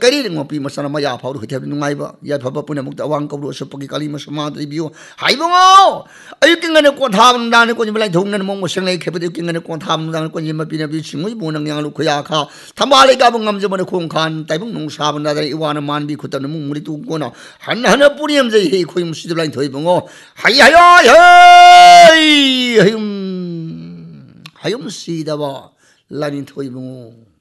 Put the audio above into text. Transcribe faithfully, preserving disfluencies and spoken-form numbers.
kari ring mopi masana maya phau hu theb nungai ba ya phaba puna mukta awang kabru supaki kali masama dribiu hai bongo ayu kingane ko tham dan ko ni lai thong nan mong mosang lai khebe kingane ko tham dan ko ni mapi na bi chingui bonang yang lu khoya kha thambale ka bungam je mon khong khan tai bung nong sa ban da iwana man bi khutan mung muri tu ko na han han puriam je he khoi mu si lai thoi bongo hai hai hai hayum hayum si da ba lanin thoi bongo